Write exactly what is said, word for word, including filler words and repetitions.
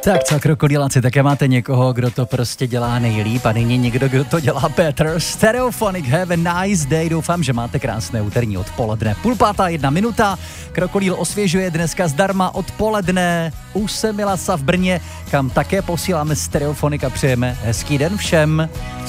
Tak co, krokodýláci, také máte někoho, kdo to prostě dělá nejlíp a nyní někdo, kdo to dělá better. Stereophonic, have a nice day. Doufám, že máte krásné úterní odpoledne. Půl pátá, jedna minuta. Krokodýl osvěžuje dneska zdarma odpoledne u Semilasa v Brně, kam také posíláme Stereophonic a přejeme hezký den všem.